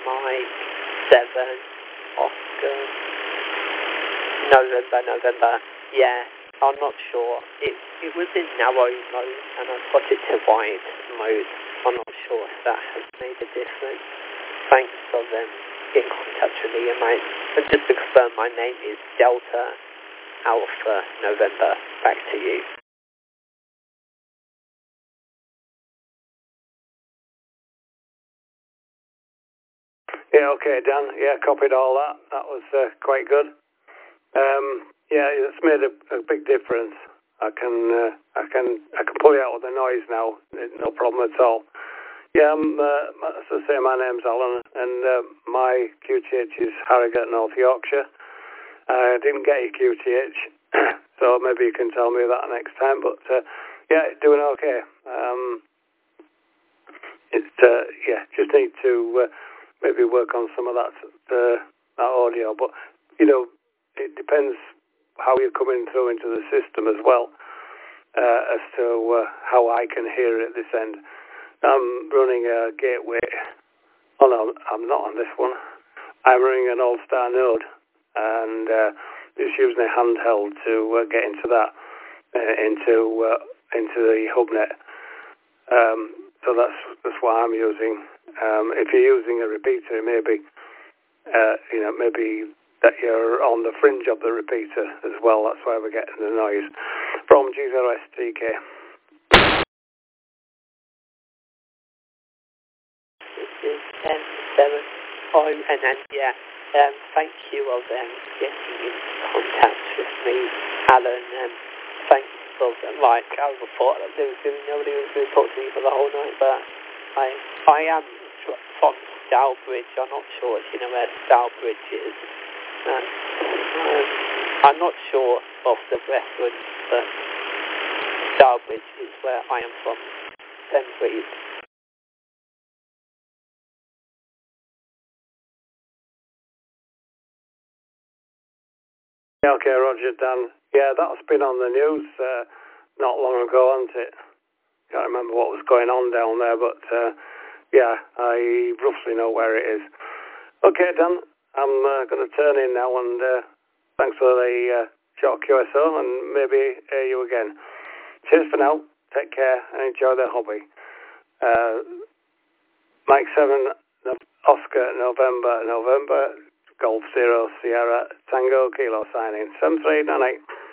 Mike 7 Oscar November. Yeah, I'm not sure. It was in narrow mode and I got it to wide mode. I'm not sure if that has made a difference. Thanks for getting in contact with me, mate. And just to confirm, my name is Delta Alpha November. Back to you. Yeah, okay, Dan. Yeah, copied all that. That was quite good. Yeah, it's made a big difference. I can pull you out of the noise now. No problem at all. Yeah, as I say, my name's Alan, and my QTH is Harrogate, North Yorkshire. I didn't get your QTH, so maybe you can tell me that next time. But yeah, doing okay. Just need to maybe work on some of that audio. But it depends how you're coming through into the system as well, as to how I can hear it at this end. I'm running a gateway. Oh no, I'm not on this one. I'm running an All-Star node, and just using a handheld to get into that, into the hubnet. So that's what I'm using. If you're using a repeater, maybe that you're on the fringe of the repeater as well. That's why we're getting the noise. From G0STK. This is 7 and then thank you of getting in contact with me, Alan. Thanks for I thought that nobody was going to talk to me for the whole night, but I am from Stourbridge. I'm not sure if you know where Stourbridge is. I'm not sure of the reference, but Stourbridge is where I am from. Then please. Yeah, okay, Roger, Dan. Yeah, that's been on the news not long ago, hasn't it? Can't remember what was going on down there, but yeah, I roughly know where it is. Okay, Dan, I'm going to turn in now, and thanks for the short QSO, and maybe hear you again. Cheers for now. Take care and enjoy the hobby. Mike 7 Oscar November Golf 0 Sierra Tango Kilo signing 7398.